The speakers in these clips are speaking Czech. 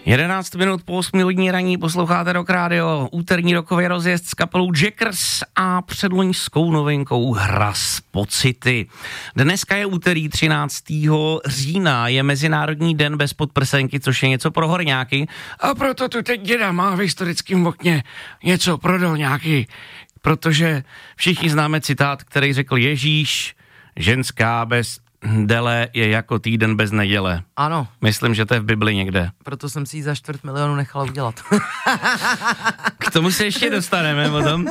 11 minut po 8 hodin raní posloucháte Rock Radio, úterní rokový rozjezd s kapelou Jackers a předloňskou novinkou Hra s pocity. Dneska je úterý 13. října, je Mezinárodní den bez podprsenky, což je něco pro horňáky. A proto tu teď děda má v historickém okně něco pro dolňáky, protože všichni známe citát, který řekl Ježíš, ženská bez dele je jako týden bez neděle. Ano. Myslím, že to je v Bibli někde. Proto jsem si ji za 250 000 nechala udělat. K tomu se ještě dostaneme potom.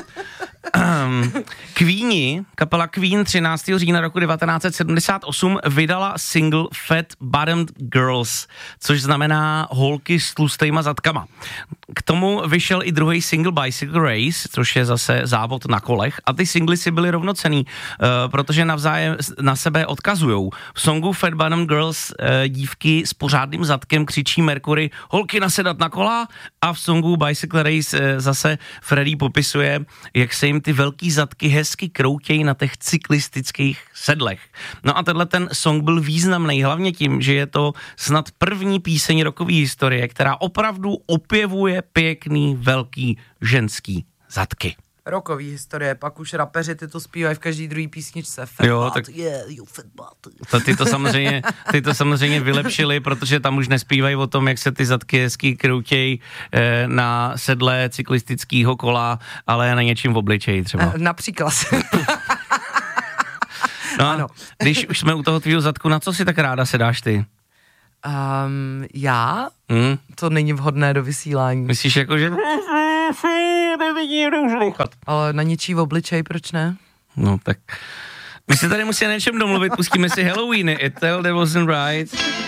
Queeni, kapela Queen 13. října roku 1978 vydala single Fat Bottomed Girls, což znamená holky s tlustejma zadkama. K tomu vyšel i druhý single Bicycle Race, což je zase závod na kolech, a ty singly si byly rovnocenný, protože navzájem na sebe odkazujou. V songu Fat Bottomed Girls dívky s pořádným zadkem křičí Mercury holky nasedat na kola, a v songu Bicycle Race zase Freddie popisuje, jak se jim ty velký zadky hezky kroutějí na těch cyklistických sedlech. No a tenhle ten song byl významný hlavně tím, že je to snad první píseň rockové historie, která opravdu opěvuje pěkný velký ženský zadky. Rokový historie, pak už rapeři ty to zpívají v každý druhý písničce. Jo, tak ty to samozřejmě vylepšili, protože tam už nespívají o tom, jak se ty zadky hezky kroutějí na sedle cyklistického kola, ale na něčím v obličeji třeba. Například. No, ano. Když už jsme u toho tvýho zadku, na co si tak ráda sedáš ty? Já? To není vhodné do vysílání. Myslíš jako, že... Ale na něčí v obličej, proč ne? No tak... My se tady musíme něčem domluvit, pustíme si Halloweeny, It Tell That Wasn't Right.